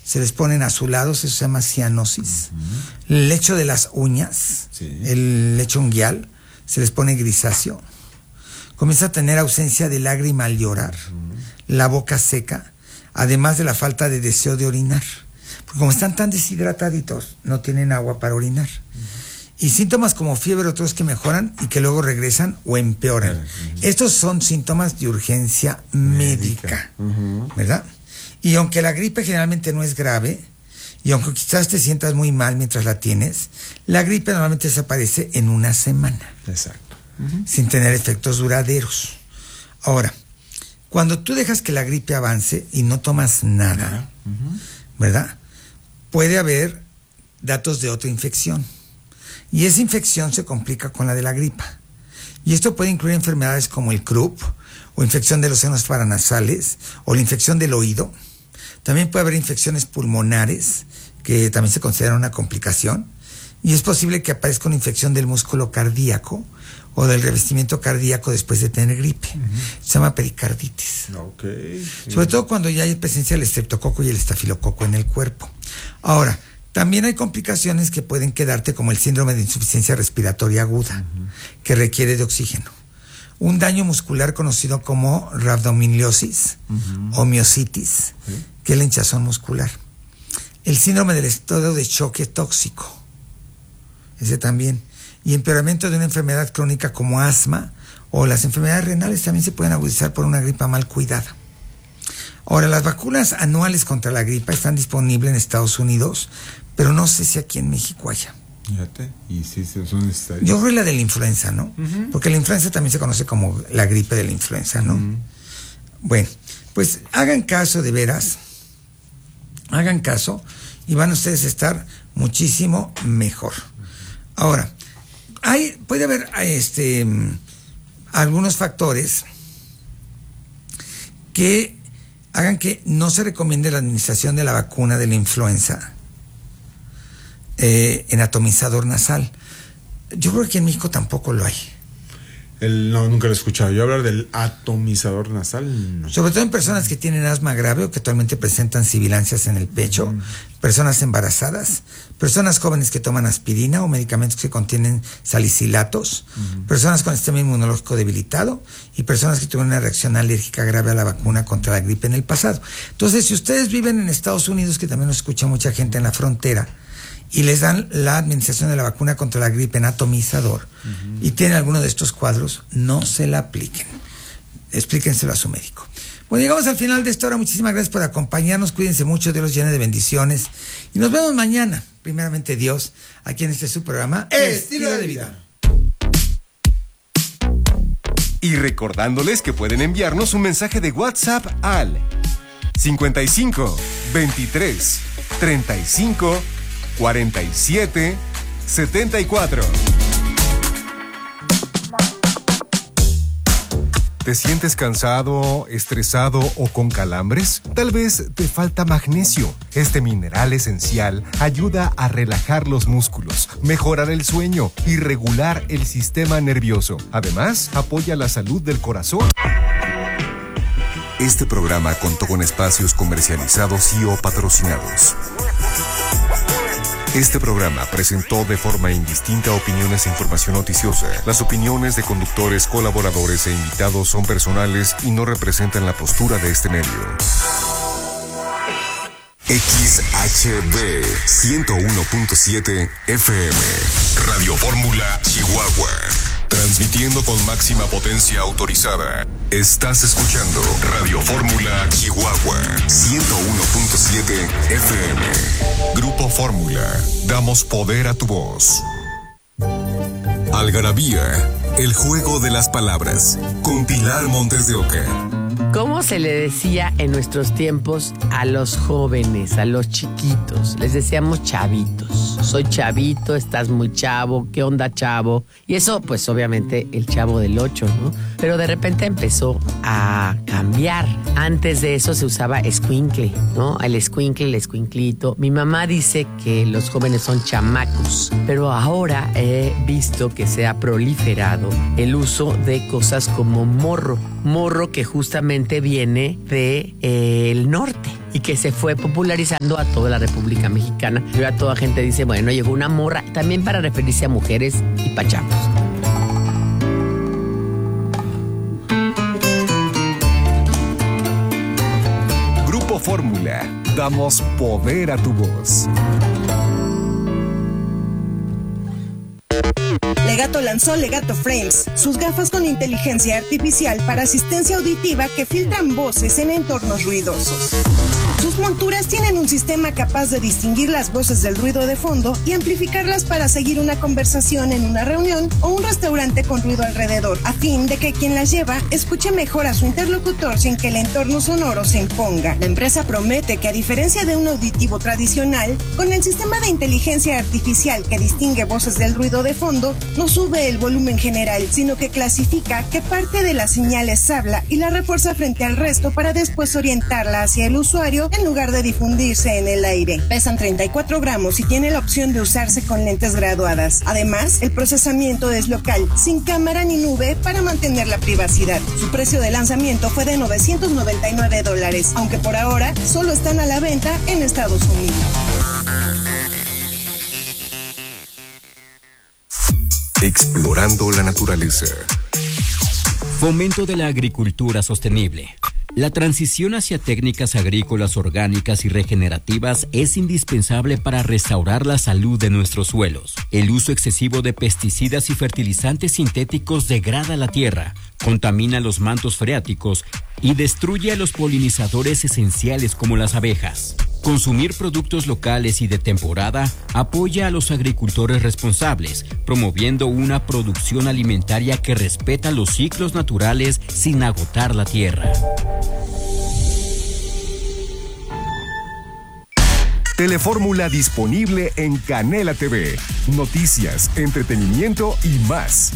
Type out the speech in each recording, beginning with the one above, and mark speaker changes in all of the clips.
Speaker 1: se les ponen azulados, eso se llama cianosis. El lecho de las uñas, el lecho unguial, se les pone grisáceo. Comienza a tener ausencia de lágrima al llorar, la boca seca, además de la falta de deseo de orinar. Porque como están tan deshidrataditos, no tienen agua para orinar. Y síntomas como fiebre, otros que mejoran y que luego regresan o empeoran. Estos son síntomas de urgencia médica, ¿verdad? Y aunque la gripe generalmente no es grave, y aunque quizás te sientas muy mal mientras la tienes, la gripe normalmente desaparece en una semana.
Speaker 2: Exacto.
Speaker 1: Sin tener efectos duraderos. Ahora, cuando tú dejas que la gripe avance y no tomas nada, ¿verdad? Puede haber datos de otra infección. Y esa infección se complica con la de la gripa. Y esto puede incluir enfermedades como el croup, o infección de los senos paranasales, o la infección del oído. También puede haber infecciones pulmonares, que también se considera una complicación. Y es posible que aparezca una infección del músculo cardíaco, o del revestimiento cardíaco después de tener gripe. Se llama pericarditis. Sobre todo cuando ya hay presencia del estreptococo y el estafilococo en el cuerpo. Ahora, también hay complicaciones que pueden quedarte, como el síndrome de insuficiencia respiratoria aguda, que requiere de oxígeno. Un daño muscular conocido como rhabdomiolisis o miositis, que es la hinchazón muscular. El síndrome del estado de choque tóxico, ese también. Y empeoramiento de una enfermedad crónica como asma, o las enfermedades renales también se pueden agudizar por una gripa mal cuidada. Ahora, las vacunas anuales contra la gripa están disponibles en Estados Unidos, pero no sé si aquí en México haya.
Speaker 2: Fíjate, y sí, son necesarias.
Speaker 1: Yo creo la de la influenza, ¿no? Porque la influenza también se conoce como la gripe de la influenza, ¿no? Bueno, pues hagan caso de veras, hagan caso y van ustedes a estar muchísimo mejor. Ahora, puede haber algunos factores que hagan que no se recomiende la administración de la vacuna de la influenza en atomizador nasal. Yo creo que en México tampoco lo hay.
Speaker 2: No, nunca lo he escuchado. Yo hablar del atomizador nasal, no.
Speaker 1: Sobre todo en personas que tienen asma grave o que actualmente presentan sibilancias en el pecho, personas embarazadas, personas jóvenes que toman aspirina o medicamentos que contienen salicilatos, personas con sistema inmunológico debilitado y personas que tuvieron una reacción alérgica grave a la vacuna contra la gripe en el pasado. Entonces, si ustedes viven en Estados Unidos, que también nos escucha mucha gente en la frontera, y les dan la administración de la vacuna contra la gripe en atomizador y tienen alguno de estos cuadros, no se la apliquen. Explíquenselo a su médico. Bueno, llegamos al final de esta hora. Muchísimas gracias por acompañarnos. Cuídense mucho, Dios los llene de bendiciones. Y nos vemos mañana, primeramente Dios, aquí en su programa
Speaker 2: Estilo de Vida.
Speaker 3: Y recordándoles que pueden enviarnos un mensaje de WhatsApp al 55 23 35 47 74. ¿Te sientes cansado, estresado o con calambres? Tal vez te falta magnesio. Este mineral esencial ayuda a relajar los músculos, mejorar el sueño y regular el sistema nervioso. Además, apoya la salud del corazón. Este programa contó con espacios comercializados y o patrocinados. Este programa presentó de forma indistinta opiniones e información noticiosa. Las opiniones de conductores, colaboradores e invitados son personales y no representan la postura de este medio. XHB 101.7 FM Radio Fórmula, Chihuahua. Transmitiendo con máxima potencia autorizada. Estás escuchando Radio Fórmula Chihuahua 101.7 FM. Grupo Fórmula. Damos poder a tu voz. Algarabía. El juego de las palabras. Con Pilar Montes de Oca.
Speaker 4: ¿Cómo se le decía en nuestros tiempos a los jóvenes, a los chiquitos? Les decíamos chavitos. Soy chavito, estás muy chavo, ¿qué onda, chavo? Y eso, pues obviamente, el Chavo del 8, ¿no? pero de repente empezó a cambiar. Antes de eso se usaba escuincle, ¿no? El escuincle, el escuinclito. Mi mamá dice que los jóvenes son chamacos, pero ahora he visto que se ha proliferado el uso de cosas como morro. Morro que justamente viene de el norte y que se fue popularizando a toda la República Mexicana. Y ahora toda gente dice, bueno, llegó una morra, también para referirse a mujeres y pachamos.
Speaker 3: Grupo Fórmula, damos poder a tu voz.
Speaker 5: Legato lanzó Legato Frames, sus gafas con inteligencia artificial para asistencia auditiva que filtran voces en entornos ruidosos. Sus monturas tienen un sistema capaz de distinguir las voces del ruido de fondo y amplificarlas para seguir una conversación en una reunión o un restaurante con ruido alrededor, a fin de que quien las lleva escuche mejor a su interlocutor sin que el entorno sonoro se imponga. La empresa promete que, a diferencia de un auditivo tradicional, con el sistema de inteligencia artificial que distingue voces del ruido de fondo, no sube el volumen general, sino que clasifica qué parte de las señales habla y la refuerza frente al resto para después orientarla hacia el usuario en lugar de difundirse en el aire. Pesan 34 gramos y tiene la opción de usarse con lentes graduadas. Además, el procesamiento es local, sin cámara ni nube para mantener la privacidad. Su precio de lanzamiento fue de $999, aunque por ahora solo están a la venta en Estados Unidos.
Speaker 3: Explorando la naturaleza.
Speaker 6: Fomento de la agricultura sostenible. La transición hacia técnicas agrícolas orgánicas y regenerativas es indispensable para restaurar la salud de nuestros suelos. El uso excesivo de pesticidas y fertilizantes sintéticos degrada la tierra, contamina los mantos freáticos y destruye a los polinizadores esenciales como las abejas. Consumir productos locales y de temporada apoya a los agricultores responsables, promoviendo una producción alimentaria que respeta los ciclos naturales sin agotar la tierra.
Speaker 3: Telefórmula disponible en Canela TV. Noticias, entretenimiento y más.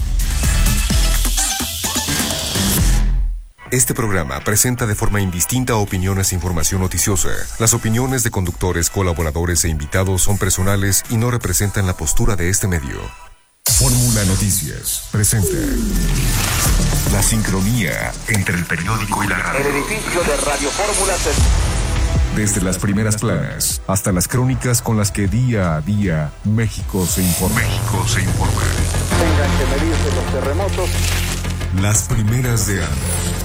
Speaker 3: Este programa presenta de forma indistinta opiniones e información noticiosa. Las opiniones de conductores, colaboradores e invitados son personales y no representan la postura de este medio. Fórmula Noticias presenta la sincronía entre el periódico y la radio.
Speaker 7: El edificio de Radio Fórmula
Speaker 3: Desde las primeras planas hasta las crónicas con las que día a día México se informa.
Speaker 7: Tengan que medirse los terremotos.
Speaker 3: Las primeras de ANDA.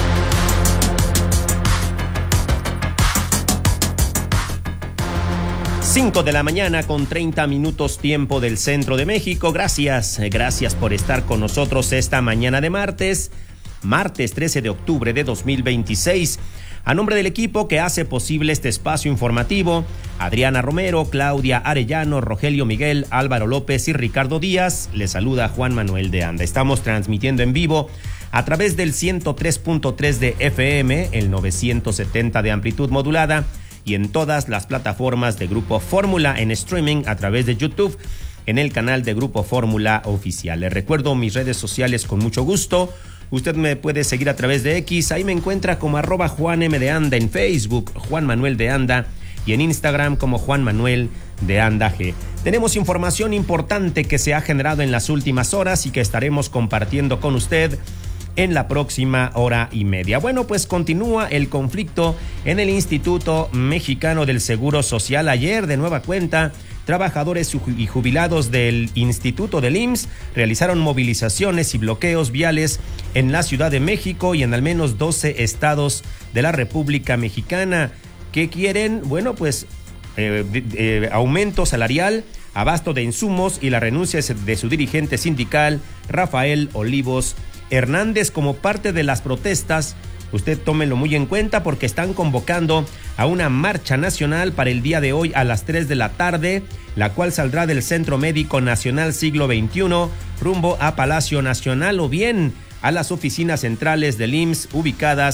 Speaker 8: 5 de la mañana con 30 minutos tiempo del centro de México. Gracias por estar con nosotros esta mañana de martes 13 de octubre de 2026. A nombre del equipo que hace posible este espacio informativo, Adriana Romero, Claudia Arellano, Rogelio Miguel, Álvaro López y Ricardo Díaz, les saluda Juan Manuel de Anda. Estamos transmitiendo en vivo a través del 103.3 de FM, el 970 de amplitud modulada y en todas las plataformas de Grupo Fórmula en streaming a través de YouTube, en el canal de Grupo Fórmula Oficial. Les recuerdo mis redes sociales con mucho gusto. Usted me puede seguir a través de X, ahí me encuentra como @JuanM_de_Anda, en Facebook, Juan Manuel de Anda, y en Instagram como Juan Manuel de Anda G. Tenemos información importante que se ha generado en las últimas horas y que estaremos compartiendo con usted en la próxima hora y media. Bueno, pues continúa el conflicto en el Instituto Mexicano del Seguro Social. Ayer, de nueva cuenta, trabajadores y jubilados del Instituto del IMSS realizaron movilizaciones y bloqueos viales en la Ciudad de México y en al menos 12 estados de la República Mexicana que quieren, bueno, pues aumento salarial, abasto de insumos y la renuncia de su dirigente sindical, Rafael Olivos Hernández. Como parte de las protestas, usted tómelo muy en cuenta porque están convocando a una marcha nacional para el día de hoy a las 3 de la tarde, la cual saldrá del Centro Médico Nacional Siglo XXI rumbo a Palacio Nacional o bien a las oficinas centrales del IMSS ubicadas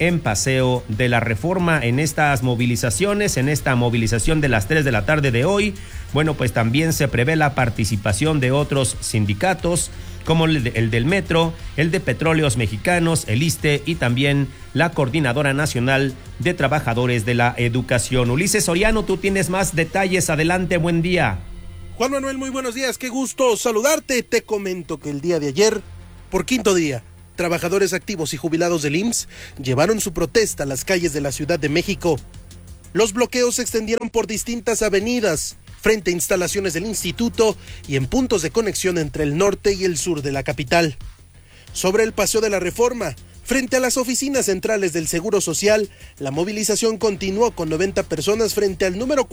Speaker 8: en Paseo de la Reforma. En estas movilizaciones, en esta movilización de las 3 de la tarde de hoy, bueno, pues también se prevé la participación de otros sindicatos, como el del Metro, el de Petróleos Mexicanos, el ISSSTE y también la Coordinadora Nacional de Trabajadores de la Educación. Ulises Soriano, tú tienes más detalles. Adelante, buen día.
Speaker 9: Juan Manuel, muy buenos días, qué gusto saludarte. Te comento que el día de ayer, por quinto día, trabajadores activos y jubilados del IMSS llevaron su protesta a las calles de la Ciudad de México. Los bloqueos se extendieron por distintas avenidas, frente a instalaciones del instituto y en puntos de conexión entre el norte y el sur de la capital. Sobre el Paseo de la Reforma, frente a las oficinas centrales del Seguro Social, la movilización continuó con 90 personas frente al número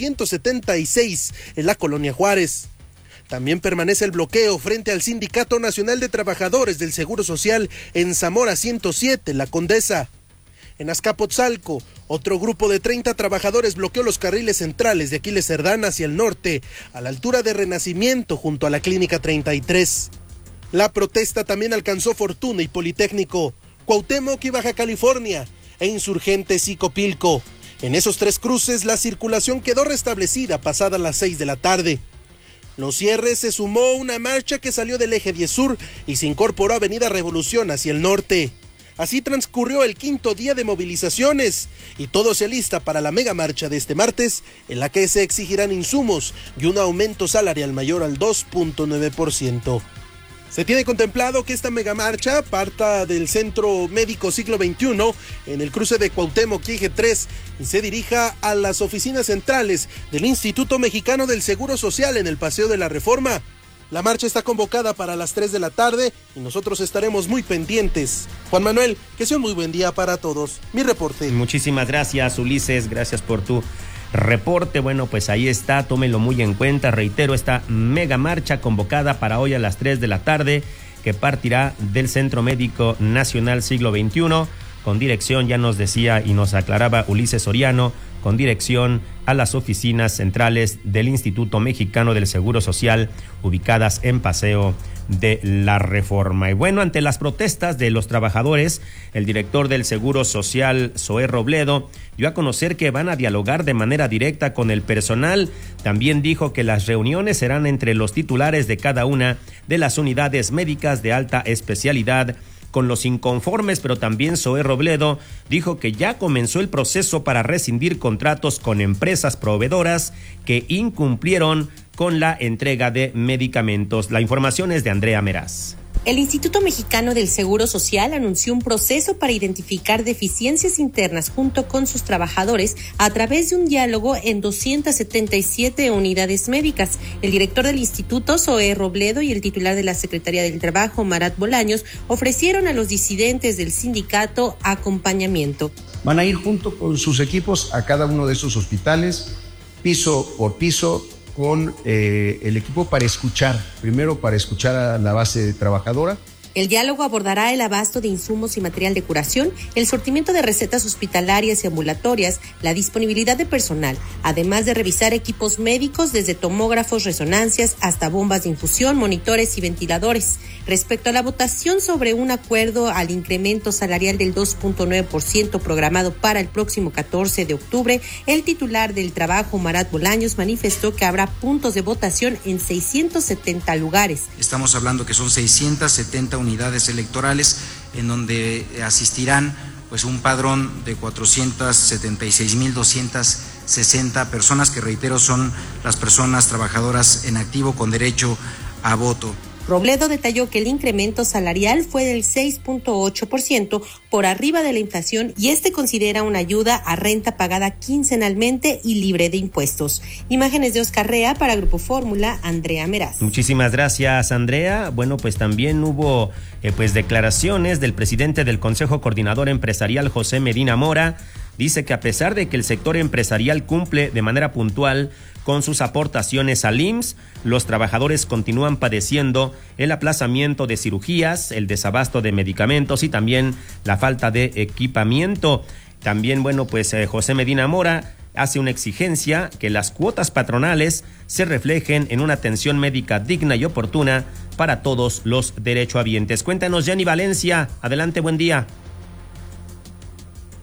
Speaker 9: 476 en la Colonia Juárez. También permanece el bloqueo frente al Sindicato Nacional de Trabajadores del Seguro Social en Zamora 107, La Condesa. En Azcapotzalco, otro grupo de 30 trabajadores bloqueó los carriles centrales de Aquiles Cerdán hacia el norte, a la altura de Renacimiento, junto a la Clínica 33. La protesta también alcanzó Fortuna y Politécnico, Cuauhtémoc y Baja California, e Insurgentes y Copilco. En esos 3 cruces, la circulación quedó restablecida pasada las 6 de la tarde. Los cierres se sumó una marcha que salió del eje 10 Sur y se incorporó a Avenida Revolución hacia el norte. Así transcurrió el quinto día de movilizaciones y todo se alista para la mega marcha de este martes, en la que se exigirán insumos y un aumento salarial mayor al 2.9%. Se tiene contemplado que esta megamarcha parta del Centro Médico Siglo XXI en el cruce de Cuauhtémoc y Eje 3 y se dirija a las oficinas centrales del Instituto Mexicano del Seguro Social en el Paseo de la Reforma. La marcha está convocada para las 3 de la tarde y nosotros estaremos muy pendientes. Juan Manuel, que sea un muy buen día para todos. Mi reporte.
Speaker 8: Muchísimas gracias, Ulises. Gracias por tu reporte. Bueno, pues ahí está. Tómenlo muy en cuenta. Reitero, esta mega marcha convocada para hoy a las 3 de la tarde que partirá del Centro Médico Nacional Siglo XXI con dirección, ya nos decía y nos aclaraba Ulises Soriano, con dirección a las oficinas centrales del Instituto Mexicano del Seguro Social, ubicadas en Paseo de la Reforma. Y bueno, ante las protestas de los trabajadores, el director del Seguro Social, Zoé Robledo, dio a conocer que van a dialogar de manera directa con el personal. También dijo que las reuniones serán entre los titulares de cada una de las unidades médicas de alta especialidad con los inconformes, pero también Zoé Robledo dijo que ya comenzó el proceso para rescindir contratos con empresas proveedoras que incumplieron con la entrega de medicamentos. La información es de Andrea Meraz.
Speaker 10: El Instituto Mexicano del Seguro Social anunció un proceso para identificar deficiencias internas junto con sus trabajadores a través de un diálogo en 277 unidades médicas. El director del instituto, Zoé Robledo, y el titular de la Secretaría del Trabajo, Marat Bolaños, ofrecieron a los disidentes del sindicato acompañamiento.
Speaker 11: Van a ir junto con sus equipos a cada uno de esos hospitales, piso por piso, con el equipo para escuchar, primero para escuchar a la base trabajadora.
Speaker 10: El diálogo abordará el abasto de insumos y material de curación, el sortimiento de recetas hospitalarias y ambulatorias, la disponibilidad de personal, además de revisar equipos médicos desde tomógrafos, resonancias hasta bombas de infusión, monitores y ventiladores. Respecto a la votación sobre un acuerdo al incremento salarial del 2.9% programado para el próximo 14 de octubre, el titular del Trabajo, Marat Bolaños, manifestó que habrá puntos de votación en 670 lugares.
Speaker 12: Estamos hablando que son 670 unidades electorales en donde asistirán pues un padrón de 476,260 personas que, reitero, son las personas trabajadoras en activo con derecho a voto.
Speaker 10: Robledo detalló que el incremento salarial fue del 6.8% por arriba de la inflación y considera una ayuda a renta pagada quincenalmente y libre de impuestos. Imágenes de Oscar Rea para Grupo Fórmula, Andrea Meraz.
Speaker 8: Muchísimas gracias, Andrea. Bueno, pues también hubo declaraciones del presidente del Consejo Coordinador Empresarial, José Medina Mora. Dice que a pesar de que el sector empresarial cumple de manera puntual con sus aportaciones al IMSS, los trabajadores continúan padeciendo el aplazamiento de cirugías, el desabasto de medicamentos y también la falta de equipamiento. También, José Medina Mora hace una exigencia que las cuotas patronales se reflejen en una atención médica digna y oportuna para todos los derechohabientes. Cuéntanos, Jenny Valencia. Adelante, buen día.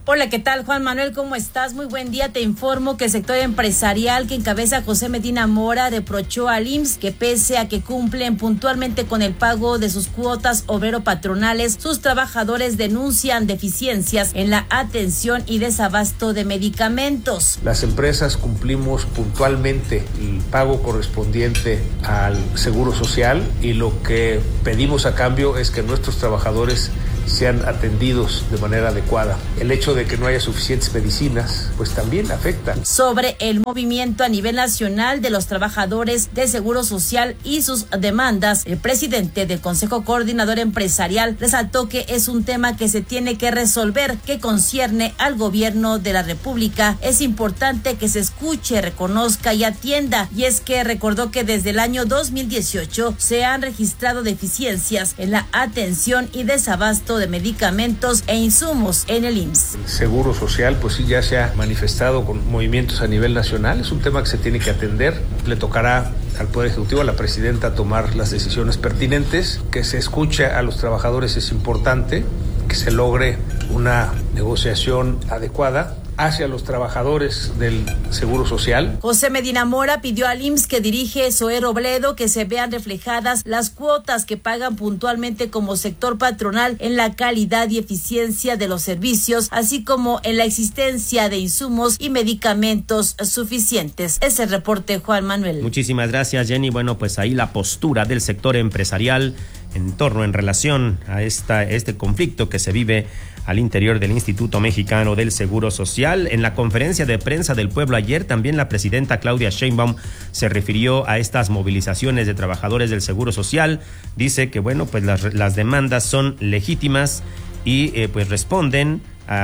Speaker 13: Hola, ¿qué tal, Juan Manuel? ¿Cómo estás? Muy buen día. Te informo que el sector empresarial que encabeza José Medina Mora reprochó al IMSS que pese a que cumplen puntualmente con el pago de sus cuotas obrero-patronales, sus trabajadores denuncian deficiencias en la atención y desabasto de medicamentos.
Speaker 14: Las empresas cumplimos puntualmente el pago correspondiente al Seguro Social y lo que pedimos a cambio es que nuestros trabajadores sean atendidos de manera adecuada. El hecho de que no haya suficientes medicinas, pues también afecta.
Speaker 13: Sobre el movimiento a nivel nacional de los trabajadores de Seguro Social y sus demandas, el presidente del Consejo Coordinador Empresarial resaltó que es un tema que se tiene que resolver, que concierne al gobierno de la República. Es importante que se escuche, reconozca y atienda. Y es que recordó que desde el año 2018 se han registrado deficiencias en la atención y desabasto de medicamentos e insumos en el IMSS.
Speaker 14: El Seguro Social, pues sí, ya se ha manifestado con movimientos a nivel nacional. Es un tema que se tiene que atender. Le tocará al Poder Ejecutivo, a la presidenta, tomar las decisiones pertinentes. Que se escuche a los trabajadores es importante, que se logre una negociación adecuada hacia los trabajadores del Seguro Social.
Speaker 13: José Medina Mora pidió al IMSS que dirige Zoé Robledo que se vean reflejadas las cuotas que pagan puntualmente como sector patronal en la calidad y eficiencia de los servicios, así como en la existencia de insumos y medicamentos suficientes. Es el reporte, Juan Manuel.
Speaker 8: Muchísimas gracias, Jenny. Bueno, pues ahí la postura del sector empresarial en relación a este conflicto que se vive al interior del Instituto Mexicano del Seguro Social. En la conferencia de prensa del pueblo ayer, también la presidenta Claudia Sheinbaum se refirió a estas movilizaciones de trabajadores del Seguro Social. Dice que, bueno, pues las demandas son legítimas y pues responden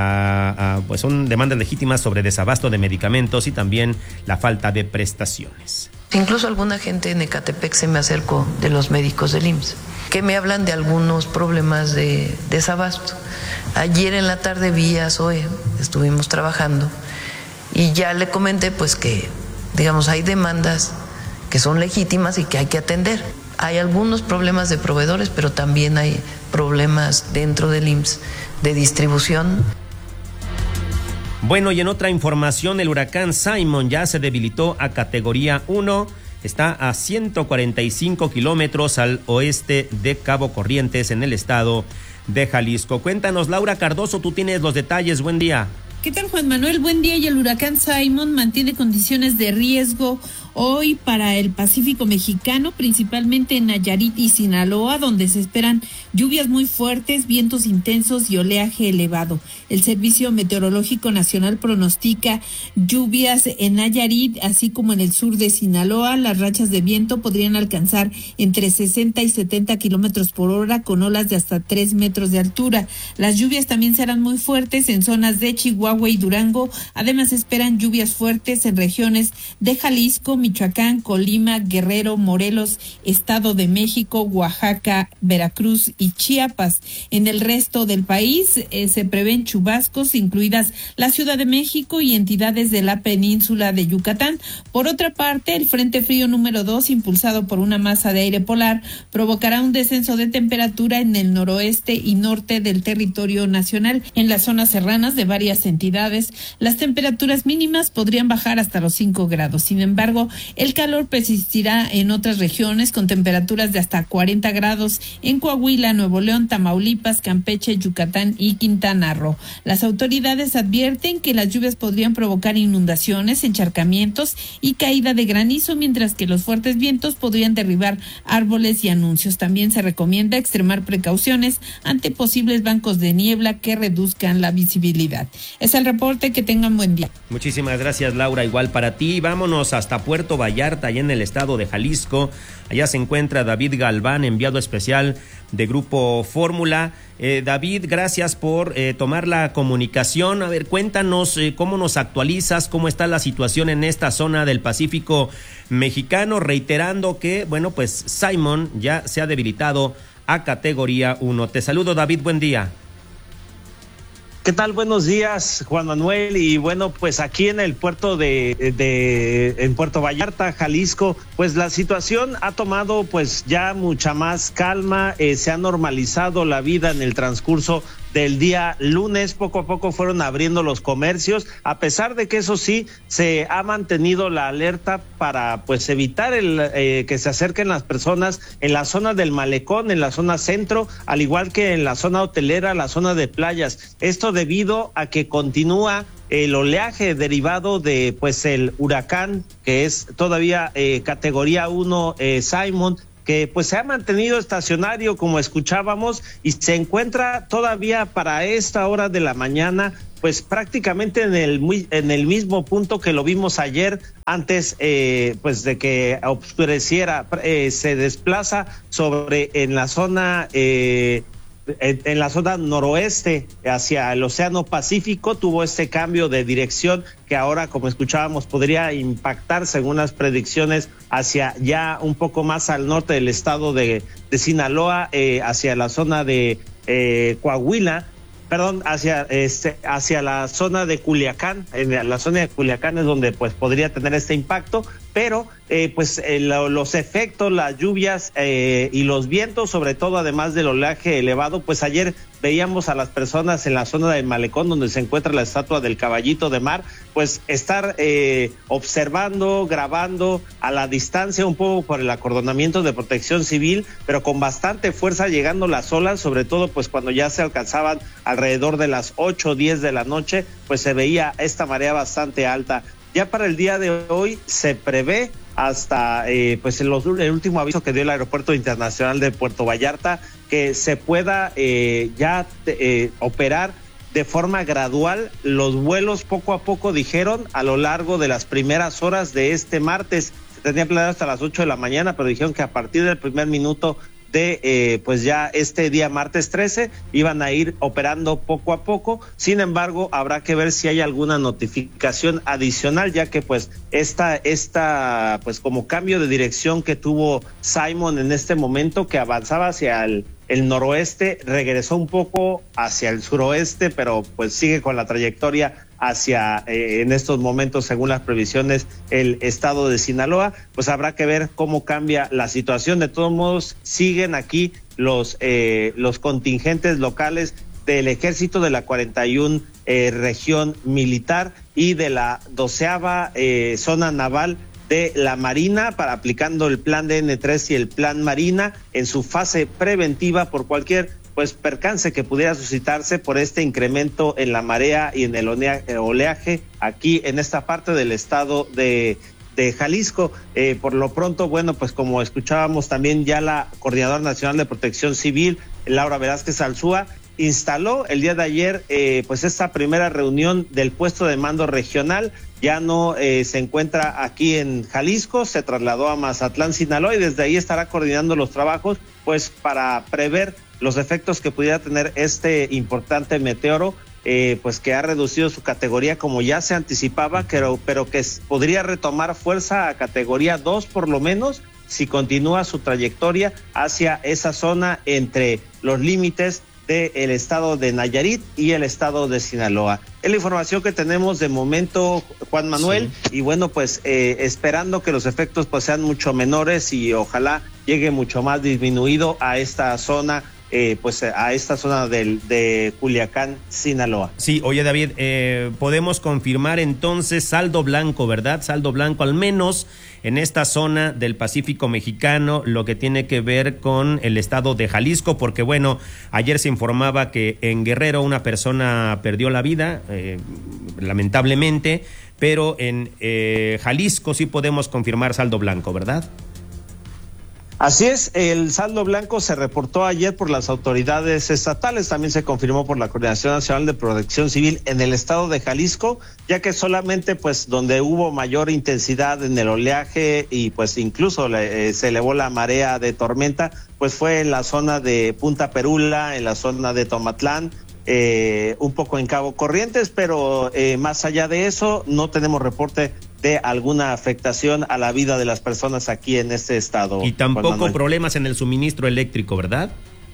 Speaker 8: pues son demandas legítimas sobre desabasto de medicamentos y también la falta de prestaciones.
Speaker 15: Incluso alguna gente en Ecatepec se me acercó de los médicos del IMSS, que me hablan de algunos problemas de desabasto. Ayer en la tarde vi a Zoé, estuvimos trabajando y ya le comenté pues que, digamos, hay demandas que son legítimas y que hay que atender. Hay algunos problemas de proveedores, pero también hay problemas dentro del IMSS de distribución.
Speaker 8: Bueno, y en otra información, el huracán Simon ya se debilitó a categoría 1. Está a 145 kilómetros al oeste de Cabo Corrientes, en el estado de Jalisco. Cuéntanos, Laura Cardoso, tú tienes los detalles. Buen día.
Speaker 16: ¿Qué tal, Juan Manuel? Buen día. Y el huracán Simon mantiene condiciones de riesgo hoy para el Pacífico mexicano, principalmente en Nayarit y Sinaloa, donde se esperan lluvias muy fuertes, vientos intensos y oleaje elevado. El Servicio Meteorológico Nacional pronostica lluvias en Nayarit, así como en el sur de Sinaloa. Las rachas de viento podrían alcanzar entre 60 y 70 kilómetros por hora, con olas de hasta 3 metros de altura. Las lluvias también serán muy fuertes en zonas de Chihuahua y Durango. Además, esperan lluvias fuertes en regiones de Jalisco, Michoacán, Colima, Guerrero, Morelos, Estado de México, Oaxaca, Veracruz y Chiapas. En el resto del país se prevén chubascos, incluidas la Ciudad de México y entidades de la península de Yucatán. Por otra parte, el Frente Frío número 2, impulsado por una masa de aire polar, provocará un descenso de temperatura en el noroeste y norte del territorio nacional. En las zonas serranas de varias entidades, las temperaturas mínimas podrían bajar hasta los 5 grados. Sin embargo, el calor persistirá en otras regiones con temperaturas de hasta 40 grados en Coahuila, Nuevo León, Tamaulipas, Campeche, Yucatán y Quintana Roo. Las autoridades advierten que las lluvias podrían provocar inundaciones, encharcamientos y caída de granizo, mientras que los fuertes vientos podrían derribar árboles y anuncios. También se recomienda extremar precauciones ante posibles bancos de niebla que reduzcan la visibilidad. Es el reporte. Que tengan buen día.
Speaker 8: Muchísimas gracias, Laura. Igual para ti. Vámonos hasta Puerto Vallarta, allá en el estado de Jalisco. Allá se encuentra David Galván, enviado especial de Grupo Fórmula. David, gracias por tomar la comunicación. A ver, cuéntanos cómo nos actualizas, cómo está la situación en esta zona del Pacífico mexicano, reiterando que, bueno, pues Simon ya se ha debilitado a categoría 1. Te saludo, David, buen día.
Speaker 17: ¿Qué tal? Buenos días, Juan Manuel. Y bueno, pues aquí en el puerto en Puerto Vallarta, Jalisco, pues la situación ha tomado pues ya mucha más calma, se ha normalizado la vida en el transcurso del día lunes. Poco a poco fueron abriendo los comercios, a pesar de que eso sí, se ha mantenido la alerta para pues evitar que se acerquen las personas en la zona del malecón, en la zona centro, al igual que en la zona hotelera, la zona de playas. Esto debido a que continúa el oleaje derivado de pues el huracán, que es todavía categoría 1 Simon, que pues se ha mantenido estacionario, como escuchábamos, y se encuentra todavía para esta hora de la mañana pues prácticamente en el mismo punto que lo vimos ayer, antes pues de que oscureciera. Se desplaza en la zona noroeste hacia el Océano Pacífico. Tuvo este cambio de dirección que ahora, como escuchábamos, podría impactar, según las predicciones, hacia ya un poco más al norte del estado de Sinaloa, hacia la zona de Coahuila. Hacia la zona de Culiacán. En la zona de Culiacán es donde pues podría tener este impacto, pero los efectos, las lluvias y los vientos, sobre todo, además del oleaje elevado, pues ayer veíamos a las personas en la zona del malecón, donde se encuentra la estatua del caballito de mar, pues estar observando, grabando a la distancia, un poco por el acordonamiento de Protección Civil, pero con bastante fuerza, llegando las olas, sobre todo pues cuando ya se alcanzaban alrededor de las 8 o 10 de la noche, pues se veía esta marea bastante alta. Ya para el día de hoy se prevé, hasta el último aviso que dio el Aeropuerto Internacional de Puerto Vallarta, que se pueda operar de forma gradual los vuelos poco a poco, dijeron, a lo largo de las primeras horas de este martes. Se tenía planeado hasta las 8 de la mañana, pero dijeron que a partir del primer minuto de ya este día martes 13 iban a ir operando poco a poco. Sin embargo, habrá que ver si hay alguna notificación adicional, ya que pues esta pues como cambio de dirección que tuvo Simon en este momento, que avanzaba hacia el noroeste, regresó un poco hacia el suroeste, pero pues sigue con la trayectoria hacia en estos momentos, según las previsiones, el estado de Sinaloa. Pues habrá que ver cómo cambia la situación. De todos modos, siguen aquí los contingentes locales del Ejército, de la 41 región militar y de la 12ª zona naval de la Marina, aplicando el plan DN3 y el plan Marina en su fase preventiva por cualquier percance que pudiera suscitarse por este incremento en la marea y en el oleaje aquí en esta parte del estado de Jalisco. Por lo pronto, pues como escuchábamos también, ya la Coordinadora Nacional de Protección Civil, Laura Velázquez Alzúa, instaló el día de ayer esta primera reunión del puesto de mando regional. Ya no se encuentra aquí en Jalisco, se trasladó a Mazatlán, Sinaloa, y desde ahí estará coordinando los trabajos para prever los efectos que pudiera tener este importante meteoro, que ha reducido su categoría, como ya se anticipaba, pero que podría retomar fuerza a categoría 2 por lo menos, si continúa su trayectoria hacia esa zona entre los límites del estado de Nayarit y el estado de Sinaloa. Es la información que tenemos de momento, Juan Manuel, sí. Y esperando que los efectos sean mucho menores y ojalá llegue mucho más disminuido a esta zona, a esta zona de Culiacán, Sinaloa.
Speaker 8: Sí, oye David, podemos confirmar entonces saldo blanco, ¿verdad? Saldo blanco, al menos en esta zona del Pacífico mexicano, lo que tiene que ver con el estado de Jalisco, porque ayer se informaba que en Guerrero una persona perdió la vida, lamentablemente, pero en Jalisco sí podemos confirmar saldo blanco, ¿verdad?
Speaker 17: Así es, el saldo blanco se reportó ayer por las autoridades estatales, también se confirmó por la Coordinación Nacional de Protección Civil en el estado de Jalisco, ya que solamente donde hubo mayor intensidad en el oleaje y incluso se elevó la marea de tormenta, fue en la zona de Punta Perula, en la zona de Tomatlán, un poco en Cabo Corrientes, pero más allá de eso no tenemos reporte de alguna afectación a la vida de las personas aquí en este estado.
Speaker 8: Y tampoco problemas en el suministro eléctrico, ¿verdad?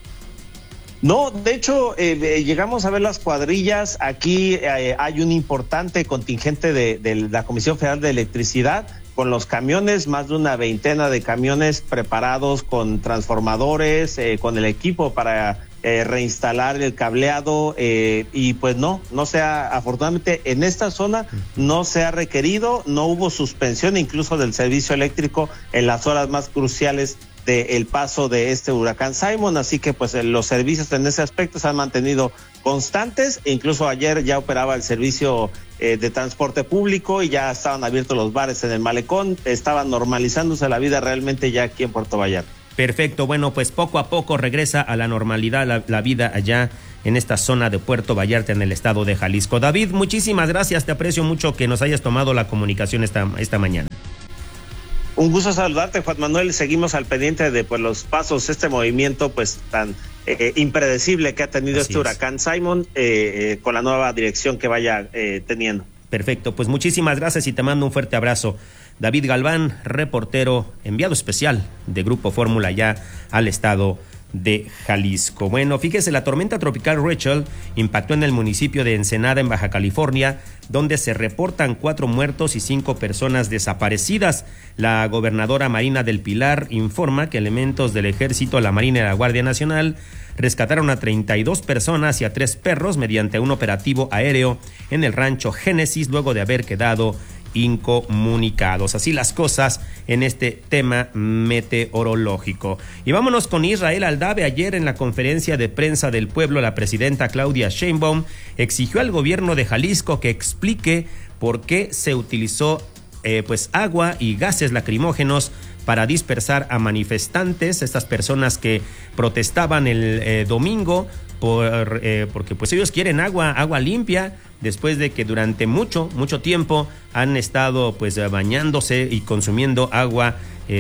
Speaker 17: No, de hecho, llegamos a ver las cuadrillas. Aquí hay un importante contingente de la Comisión Federal de Electricidad con los camiones, más de una veintena de camiones preparados con transformadores, con el equipo para reinstalar el cableado y pues no se ha, afortunadamente en esta zona no se ha requerido, no hubo suspensión incluso del servicio eléctrico en las horas más cruciales del paso de este huracán Simon, así que pues los servicios en ese aspecto se han mantenido constantes, e incluso ayer ya operaba el servicio de transporte público y ya estaban abiertos los bares en el malecón, estaba normalizándose la vida realmente ya aquí en Puerto Vallarta.
Speaker 8: Perfecto, bueno, pues poco a poco regresa a la normalidad la vida allá en esta zona de Puerto Vallarta, en el estado de Jalisco. David, muchísimas gracias, te aprecio mucho que nos hayas tomado la comunicación esta mañana.
Speaker 17: Un gusto saludarte, Juan Manuel, seguimos al pendiente de pues los pasos, este movimiento pues tan impredecible que ha tenido este huracán Simon con la nueva dirección que vaya teniendo.
Speaker 8: Perfecto, pues muchísimas gracias y te mando un fuerte abrazo. David Galván, reportero enviado especial de Grupo Fórmula ya al estado de Jalisco. Bueno, fíjese, la tormenta tropical Rachel impactó en el municipio de Ensenada, en Baja California, donde se reportan 4 muertos y 5 personas desaparecidas. La gobernadora Marina del Pilar informa que elementos del Ejército, la Marina y la Guardia Nacional rescataron a 32 personas y a 3 perros mediante un operativo aéreo en el rancho Génesis, luego de haber quedado incomunicados. Así las cosas en este tema meteorológico. Y vámonos con Israel Aldave. Ayer en la conferencia de prensa del pueblo, la presidenta Claudia Sheinbaum exigió al gobierno de Jalisco que explique por qué se utilizó agua y gases lacrimógenos para dispersar a manifestantes, estas personas que protestaban el domingo porque pues ellos quieren agua limpia, después de que durante mucho tiempo han estado pues bañándose y consumiendo agua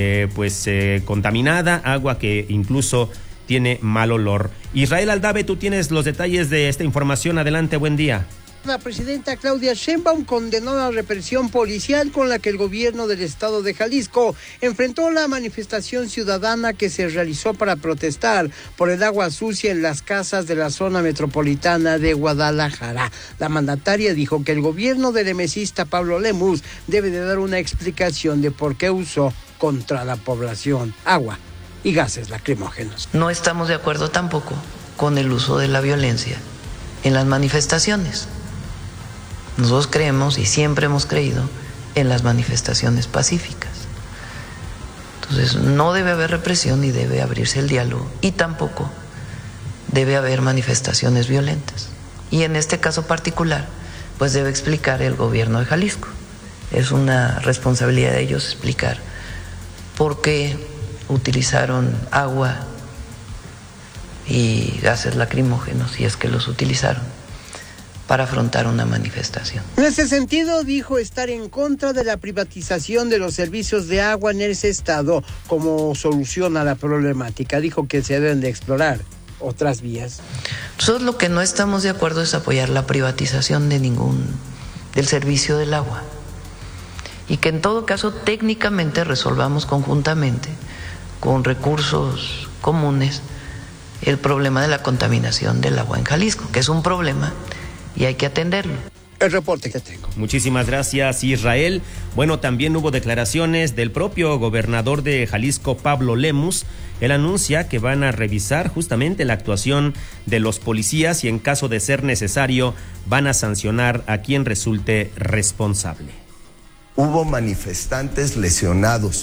Speaker 8: contaminada, agua que incluso tiene mal olor. Israel Aldave, tú tienes los detalles de esta información. Adelante, buen día.
Speaker 18: La presidenta Claudia Sheinbaum condenó la represión policial con la que el gobierno del estado de Jalisco enfrentó la manifestación ciudadana que se realizó para protestar por el agua sucia en las casas de la zona metropolitana de Guadalajara. La mandataria dijo que el gobierno del emesista Pablo Lemus debe de dar una explicación de por qué usó contra la población agua y gases lacrimógenos.
Speaker 15: No estamos de acuerdo tampoco con el uso de la violencia en las manifestaciones. Nosotros creemos y siempre hemos creído en las manifestaciones pacíficas. Entonces no debe haber represión ni debe abrirse el diálogo y tampoco debe haber manifestaciones violentas. Y en este caso particular, pues debe explicar el gobierno de Jalisco. Es una responsabilidad de ellos explicar por qué utilizaron agua y gases lacrimógenos, si es que los utilizaron, para afrontar una manifestación.
Speaker 18: En ese sentido, dijo estar en contra de la privatización de los servicios de agua en ese estado como solución a la problemática. Dijo que se deben de explorar otras vías.
Speaker 15: Nosotros lo que no estamos de acuerdo es apoyar la privatización del servicio del agua, y que en todo caso técnicamente resolvamos conjuntamente con recursos comunes el problema de la contaminación del agua en Jalisco, que es un problema y hay que atenderlo.
Speaker 18: El reporte que tengo.
Speaker 8: Muchísimas gracias, Israel. Bueno, también hubo declaraciones del propio gobernador de Jalisco, Pablo Lemus. Él anuncia que van a revisar justamente la actuación de los policías y en caso de ser necesario van a sancionar a quien resulte responsable.
Speaker 19: Hubo manifestantes lesionados,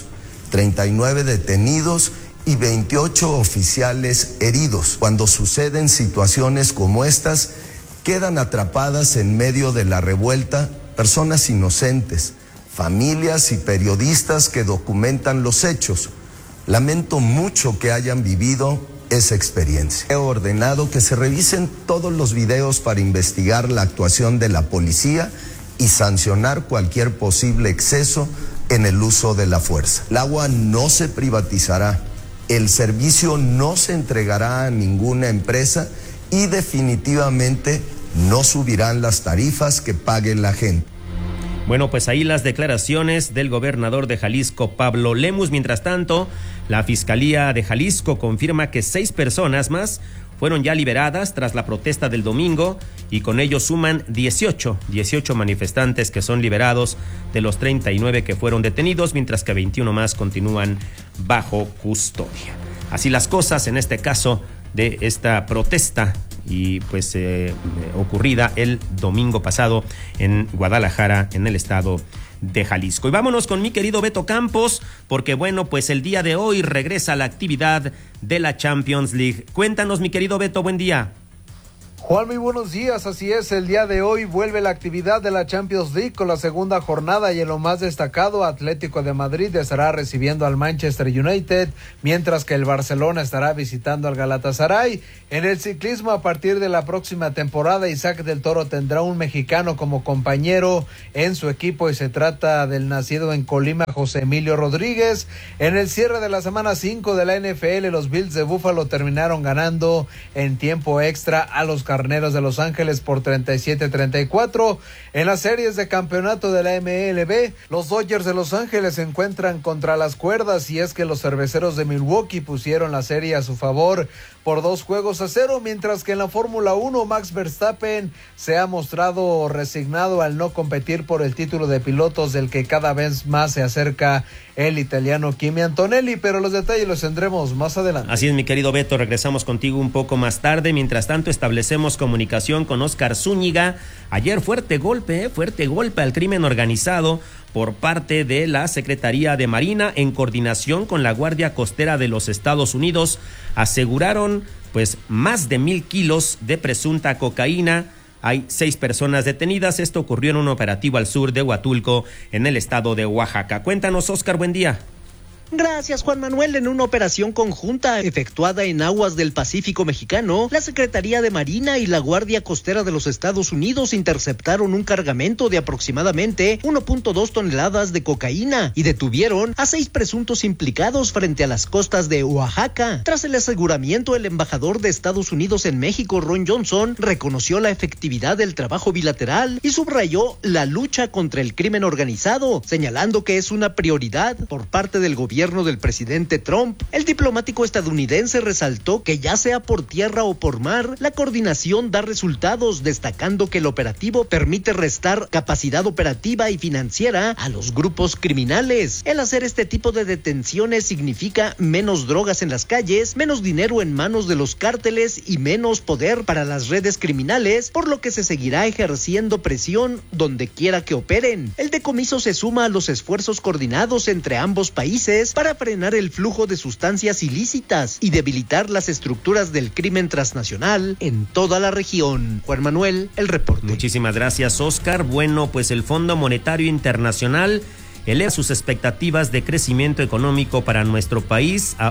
Speaker 19: 39 detenidos y 28 oficiales heridos. Cuando suceden situaciones como estas, quedan atrapadas en medio de la revuelta personas inocentes, familias y periodistas que documentan los hechos. Lamento mucho que hayan vivido esa experiencia. He ordenado que se revisen todos los videos para investigar la actuación de la policía y sancionar cualquier posible exceso en el uso de la fuerza. El agua no se privatizará, el servicio no se entregará a ninguna empresa y definitivamente no subirán las tarifas que pague la gente.
Speaker 8: Bueno, pues ahí las declaraciones del gobernador de Jalisco, Pablo Lemus. Mientras tanto, la Fiscalía de Jalisco confirma que 6 personas más fueron ya liberadas tras la protesta del domingo y con ello suman 18 manifestantes que son liberados de los 39 que fueron detenidos, mientras que 21 más continúan bajo custodia. Así las cosas en este caso de esta protesta y pues ocurrida el domingo pasado en Guadalajara, en el estado de Jalisco. Y vámonos con mi querido Beto Campos, porque bueno, pues el día de hoy regresa la actividad de la Champions League. Cuéntanos, mi querido Beto, buen día.
Speaker 20: Juan, muy buenos días. Así es, el día de hoy vuelve la actividad de la Champions League con la segunda jornada y en lo más destacado, Atlético de Madrid estará recibiendo al Manchester United, mientras que el Barcelona estará visitando al Galatasaray. En el ciclismo, a partir de la próxima temporada, Isaac del Toro tendrá un mexicano como compañero en su equipo y se trata del nacido en Colima, José Emilio Rodríguez. En el cierre de la semana 5 de la NFL, los Bills de Buffalo terminaron ganando en tiempo extra a los Carneros de Los Ángeles por 37-34. En las series de campeonato de la MLB, los Dodgers de Los Ángeles se encuentran contra las cuerdas y es que los Cerveceros de Milwaukee pusieron la serie a su favor por 2-0, mientras que en la Fórmula 1 Max Verstappen se ha mostrado resignado al no competir por el título de pilotos del que cada vez más se acerca el italiano Kimi Antonelli, pero los detalles los tendremos más adelante.
Speaker 8: Así es, mi querido Beto, regresamos contigo un poco más tarde. Mientras tanto, establecemos comunicación con Oscar Zúñiga. Ayer fuerte golpe al crimen organizado por parte de la Secretaría de Marina en coordinación con la Guardia Costera de los Estados Unidos. Aseguraron pues más de 1,000 kilos de presunta cocaína. Hay 6 personas detenidas. Esto ocurrió en un operativo al sur de Huatulco, en el estado de Oaxaca. Cuéntanos, Oscar, buen día.
Speaker 21: Gracias, Juan Manuel. En una operación conjunta efectuada en aguas del Pacífico mexicano, la Secretaría de Marina y la Guardia Costera de los Estados Unidos interceptaron un cargamento de aproximadamente 1.2 toneladas de cocaína y detuvieron a 6 presuntos implicados frente a las costas de Oaxaca. Tras el aseguramiento, el embajador de Estados Unidos en México, Ron Johnson, reconoció la efectividad del trabajo bilateral y subrayó la lucha contra el crimen organizado, señalando que es una prioridad por parte del gobierno del presidente Trump. El diplomático estadounidense resaltó que ya sea por tierra o por mar, la coordinación da resultados, destacando que el operativo permite restar capacidad operativa y financiera a los grupos criminales. El hacer este tipo de detenciones significa menos drogas en las calles, menos dinero en manos de los cárteles y menos poder para las redes criminales, por lo que se seguirá ejerciendo presión donde quiera que operen. El decomiso se suma a los esfuerzos coordinados entre ambos países para frenar el flujo de sustancias ilícitas y debilitar las estructuras del crimen transnacional en toda la región. Juan Manuel, el reporte.
Speaker 8: Muchísimas gracias, Oscar. Bueno, pues el Fondo Monetario Internacional eleva sus expectativas de crecimiento económico para nuestro país a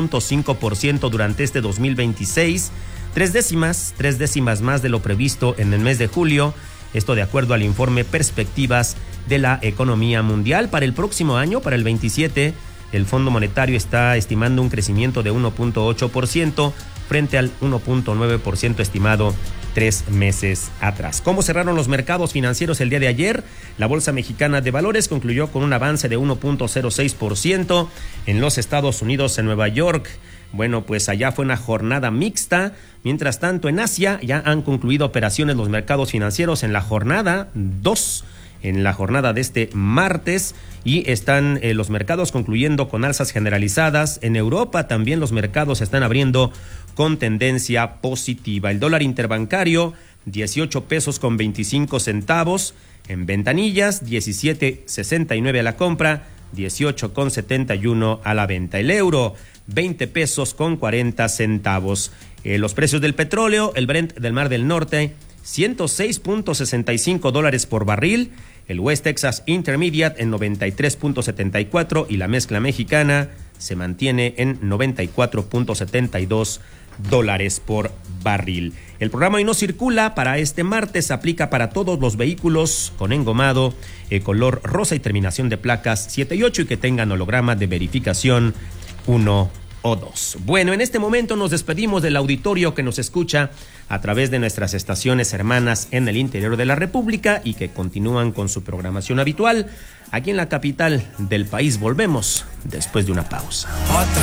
Speaker 8: 1.5% durante este 2026, tres décimas más de lo previsto en el mes de julio. Esto de acuerdo al informe Perspectivas de la Economía Mundial. Para el próximo año, para el 27, el Fondo Monetario está estimando un crecimiento de 1.8% frente al 1.9% estimado 3 meses atrás. ¿Cómo cerraron los mercados financieros el día de ayer? La Bolsa Mexicana de Valores concluyó con un avance de 1.06% en los Estados Unidos, en Nueva York. Bueno, pues allá fue una jornada mixta. Mientras tanto, en Asia ya han concluido operaciones los mercados financieros en la jornada 2, en la jornada de este martes, y están los mercados concluyendo con alzas generalizadas. En Europa también los mercados están abriendo con tendencia positiva. El dólar interbancario, 18 pesos con 25 centavos. En ventanillas, 17.69 a la compra, 18.71 a la venta. El euro, 20 pesos con 40 centavos. Los precios del petróleo, el Brent del Mar del Norte, $106.65 por barril. El West Texas Intermediate en 93.74 y la mezcla mexicana se mantiene en $94.72 por barril. El programa Hoy No Circula para este martes aplica para todos los vehículos con engomado color rosa y terminación de placas 7 y 8 y que tengan holograma de verificación 1 o 2. Bueno, en este momento nos despedimos del auditorio que nos escucha a través de nuestras estaciones hermanas en el interior de la República y que continúan con su programación habitual. Aquí en la capital del país volvemos después de una pausa.